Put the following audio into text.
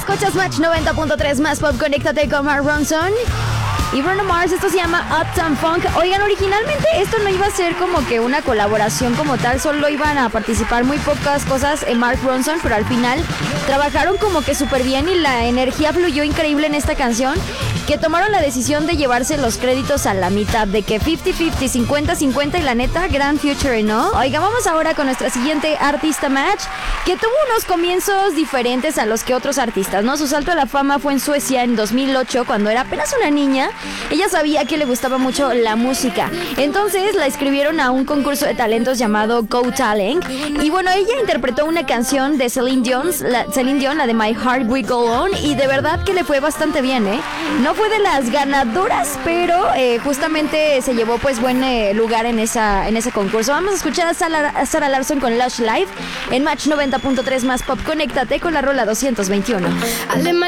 Escuchas Match 90.3 más pop, conéctate con Mark Ronson y Bruno Mars. Esto se llama Uptown Funk. Oigan, originalmente esto no iba a ser como que una colaboración como tal, solo iban a participar muy pocas cosas en Mark Ronson, pero al final trabajaron como que súper bien y la energía fluyó increíble en esta canción, que tomaron la decisión de llevarse los créditos a la mitad, de que 50-50, 50-50, y la neta, gran future, ¿no? Oiga, vamos ahora con nuestra siguiente artista Match, que tuvo unos comienzos diferentes a los que otros artistas, ¿no? Su salto a la fama fue en Suecia en 2008, cuando era apenas una niña. Ella sabía que le gustaba mucho la música, entonces la inscribieron a un concurso de talentos llamado Go Talent, y bueno, ella interpretó una canción de Celine Dion, la de My Heart Will Go On, y de verdad que le fue bastante bien, ¿eh? No fue de las ganadoras, pero justamente se llevó pues buen lugar en ese concurso. Vamos a escuchar a Sarah Larsson con Lush Life en Match 90.3 más pop. Conéctate con la rola 221.